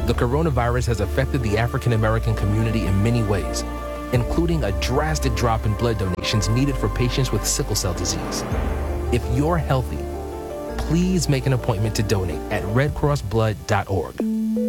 The coronavirus has affected the African American community in many ways, including a drastic drop in blood donations needed for patients with sickle cell disease. If you're healthy, please make an appointment to donate at redcrossblood.org.